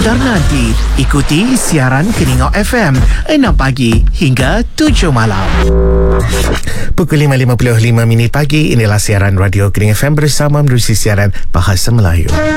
sebentar nanti. Ikuti siaran Keningau FM 6 pagi hingga 7 malam. Pukul 5.55 pagi, inilah siaran Radio Keningau FM bersama menerusi siaran Bahasa Melayu.